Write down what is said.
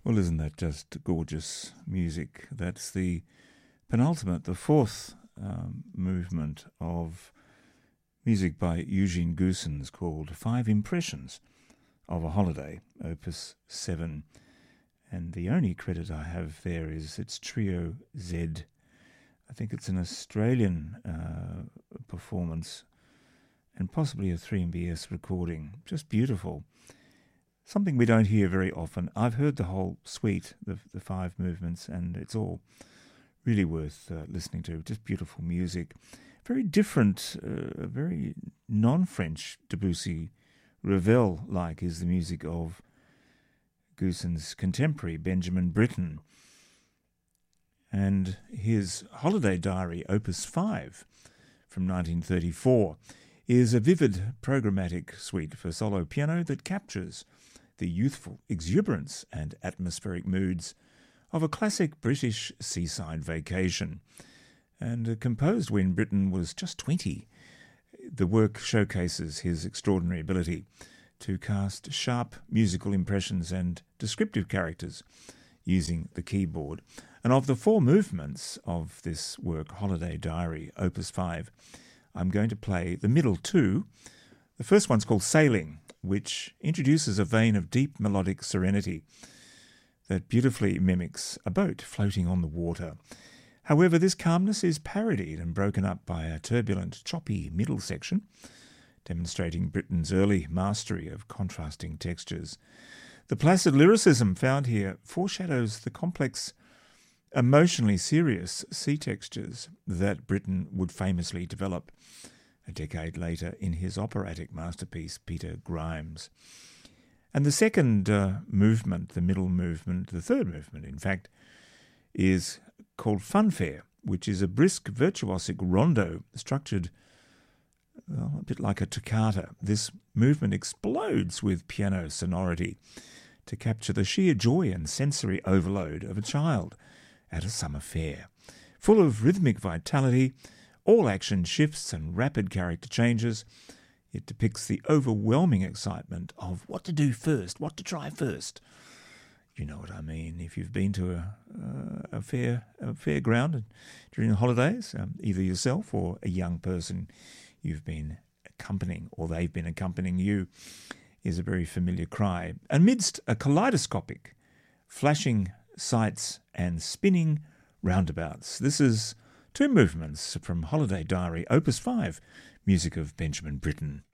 Well, isn't that just gorgeous music? That's the penultimate, the fourth movement of music by Eugene Goossens called Five Impressions of a Holiday, Opus 7. And the only credit I have there is it's Trio Z. I think it's an Australian performance and possibly a 3MBS recording. Just beautiful. Something we don't hear very often. I've heard the whole suite, the five movements, and it's all really worth listening to. Just beautiful music. Very different, very non-French Debussy. Ravel-like is the music of Goossens' contemporary Benjamin Britten. And his Holiday Diary, Opus 5, from 1934, is a vivid programmatic suite for solo piano that captures the youthful exuberance and atmospheric moods of a classic British seaside vacation. And composed when Britten was just 20, the work showcases his extraordinary ability to cast sharp musical impressions and descriptive characters using the keyboard. And of the four movements of this work, Holiday Diary, Opus 5, I'm going to play the middle two. The first one's called Sailing, which introduces a vein of deep melodic serenity that beautifully mimics a boat floating on the water. However, this calmness is parodied and broken up by a turbulent, choppy middle section, demonstrating Britten's early mastery of contrasting textures. The placid lyricism found here foreshadows the complex, emotionally serious sea textures that Britten would famously develop a decade later in his operatic masterpiece, Peter Grimes. And the second movement, the middle movement, the third movement, in fact, is called Funfair, which is a brisk, virtuosic rondo structured a bit like a toccata. This movement explodes with piano sonority to capture the sheer joy and sensory overload of a child at a summer fair. Full of rhythmic vitality, all action shifts and rapid character changes, it depicts the overwhelming excitement of what to do first, what to try first. You know what I mean. If you've been to a fairground during the holidays, either yourself or a young person you've been accompanying or they've been accompanying you, is a very familiar cry. Amidst a kaleidoscopic, flashing sights and spinning roundabouts. This is two movements from Holiday Diary, Opus 5, music of Benjamin Britten.